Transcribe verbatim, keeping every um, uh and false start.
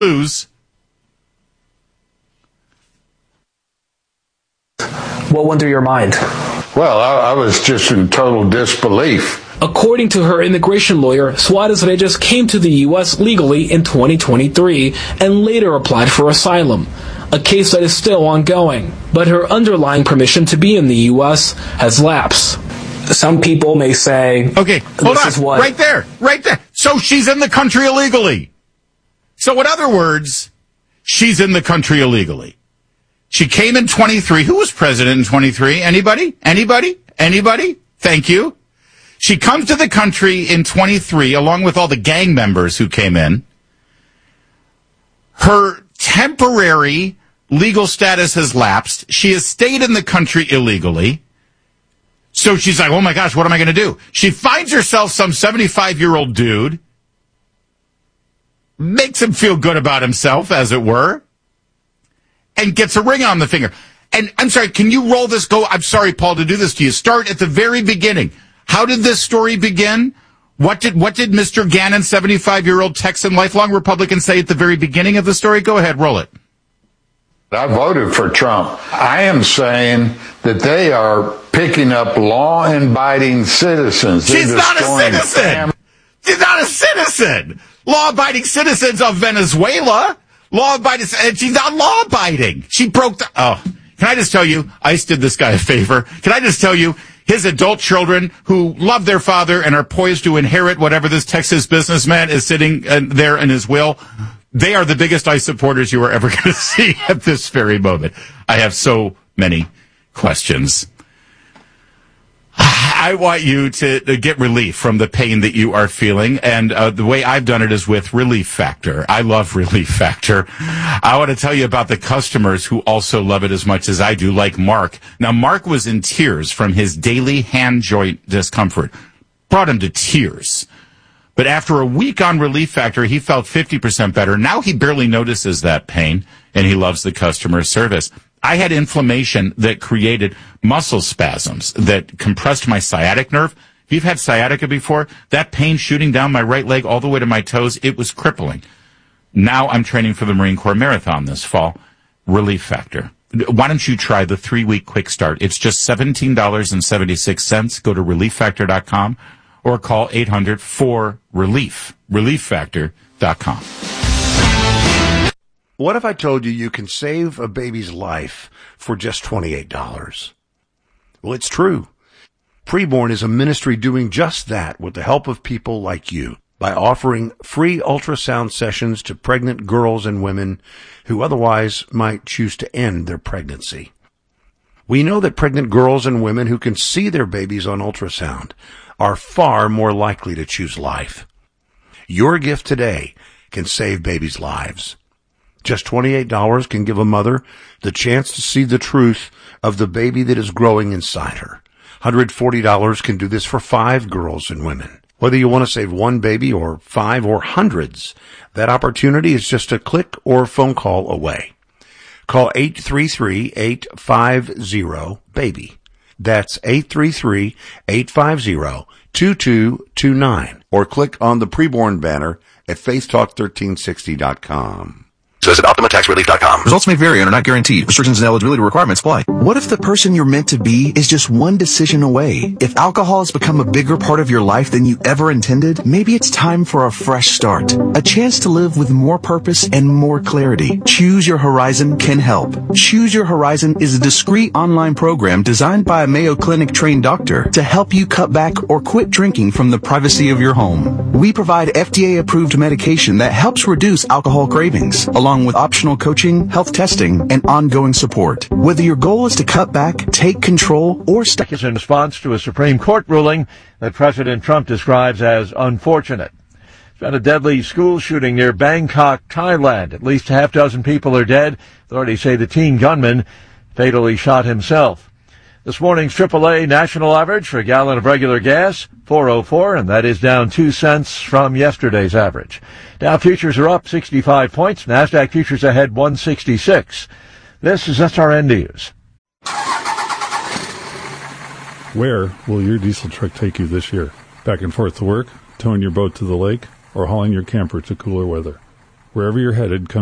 lose. What went through your mind? Well, I, I was just in total disbelief. According to her immigration lawyer, Suarez Reyes came to the U S legally in twenty twenty-three and later applied for asylum, a case that is still ongoing. But her underlying permission to be in the U S has lapsed. Some people may say, okay, hold on, is what... right there, right there. So she's in the country illegally. So in other words, she's in the country illegally. She came in twenty-three. Who was president in twenty-three? Anybody? Anybody? Anybody? Thank you. She comes to the country in twenty-three, along with all the gang members who came in. Her temporary legal status has lapsed. She has stayed in the country illegally. So she's like, oh my gosh, what am I going to do? She finds herself some seventy-five-year-old dude, makes him feel good about himself, as it were, and gets a ring on the finger. And I'm sorry, can you roll this? Go. I'm sorry, Paul, to do this to you. Start at the very beginning. How did this story begin? What did what did Mister Gannon, seventy-five-year-old Texan lifelong Republican, say at the very beginning of the story? Go ahead, roll it. I voted for Trump. I am saying that they are picking up law-abiding citizens. She's not a citizen. Fam- She's not a citizen. Law-abiding citizens of Venezuela. Law-abiding, and she's not law-abiding. She broke the, oh, can I just tell you, ICE did this guy a favor. Can I just tell you, his adult children who love their father and are poised to inherit whatever this Texas businessman is sitting there in his will, they are the biggest ICE supporters you are ever going to see at this very moment. I have so many questions. I want you to, to get relief from the pain that you are feeling, and uh, the way I've done it is with Relief Factor. I love Relief Factor. I want to tell you about the customers who also love it as much as I do, like Mark. Now, Mark was in tears from his daily hand joint discomfort. Brought him to tears. But after a week on Relief Factor, he felt fifty percent better. Now he barely notices that pain, and he loves the customer service. I had inflammation that created muscle spasms that compressed my sciatic nerve. If you've had sciatica before, that pain shooting down my right leg all the way to my toes, it was crippling. Now I'm training for the Marine Corps Marathon this fall. Relief Factor. Why don't you try the three-week quick start? It's just seventeen dollars and seventy-six cents. Go to relief factor dot com or call eight hundred four relief. relief factor dot com. What if I told you you can save a baby's life for just twenty-eight dollars? Well, it's true. Preborn is a ministry doing just that with the help of people like you by offering free ultrasound sessions to pregnant girls and women who otherwise might choose to end their pregnancy. We know that pregnant girls and women who can see their babies on ultrasound are far more likely to choose life. Your gift today can save babies' lives. Just twenty-eight dollars can give a mother the chance to see the truth of the baby that is growing inside her. one hundred forty dollars can do this for five girls and women. Whether you want to save one baby or five or hundreds, that opportunity is just a click or phone call away. Call eight three three, eight five zero, BABY. That's eight three three, eight five zero, two two two nine. Or click on the Preborn banner at faith talk thirteen sixty dot com. Visit Optima Tax Relief dot com. Results may vary and are not guaranteed. Restrictions and eligibility requirements apply. What if the person you're meant to be is just one decision away? If alcohol has become a bigger part of your life than you ever intended, maybe it's time for a fresh start. A chance to live with more purpose and more clarity. Choose Your Horizon can help. Choose Your Horizon is a discreet online program designed by a Mayo Clinic trained doctor to help you cut back or quit drinking from the privacy of your home. We provide F D A-approved medication that helps reduce alcohol cravings, along with optional coaching, health testing, and ongoing support. Whether your goal is to cut back, take control, or stop. In response to a Supreme Court ruling that President Trump describes as unfortunate. There's been a deadly school shooting near Bangkok, Thailand. At least a half dozen people are dead. Authorities say the teen gunman fatally shot himself. This morning's triple A national average for a gallon of regular gas, four oh four, and that is down two cents from yesterday's average. Dow futures are up sixty-five points. NASDAQ futures ahead one sixty-six. This is S R N News. Where will your diesel truck take you this year? Back and forth to work, towing your boat to the lake, or hauling your camper to cooler weather? Wherever you're headed, come